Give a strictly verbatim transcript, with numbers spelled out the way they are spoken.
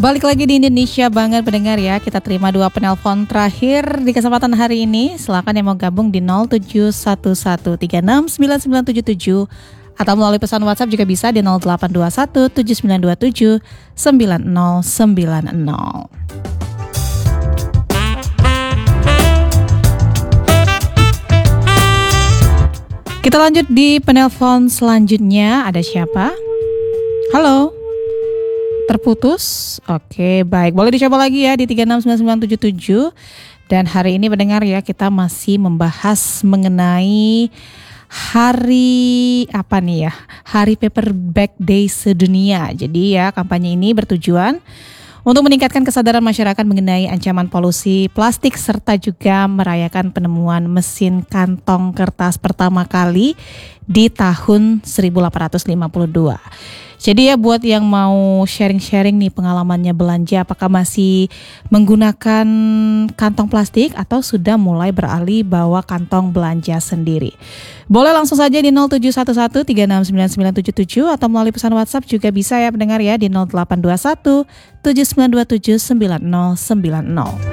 Balik lagi di Indonesia Banget pendengar ya. Kita terima dua penelpon terakhir di kesempatan hari ini. Silakan yang mau gabung di nol tujuh satu satu tiga enam sembilan sembilan tujuh tujuh atau melalui pesan WhatsApp juga bisa di nol delapan dua satu tujuh sembilan dua tujuh sembilan nol sembilan nol. Kita lanjut di penelpon selanjutnya. Ada siapa? Halo. Terputus. Oke, baik. Boleh dicoba lagi ya di tiga enam sembilan sembilan tujuh tujuh. Dan hari ini mendengar ya, kita masih membahas mengenai hari apa nih ya? Hari Paperback Day sedunia. Jadi ya, kampanye ini bertujuan untuk meningkatkan kesadaran masyarakat mengenai ancaman polusi plastik serta juga merayakan penemuan mesin kantong kertas pertama kali di tahun seribu delapan ratus lima puluh dua. Jadi ya buat yang mau sharing-sharing nih pengalamannya belanja, apakah masih menggunakan kantong plastik atau sudah mulai beralih bawa kantong belanja sendiri. Boleh langsung saja di nol tujuh satu satu tiga enam sembilan sembilan tujuh tujuh atau melalui pesan WhatsApp juga bisa ya pendengar ya di nol delapan dua satu tujuh sembilan dua tujuh sembilan nol sembilan nol.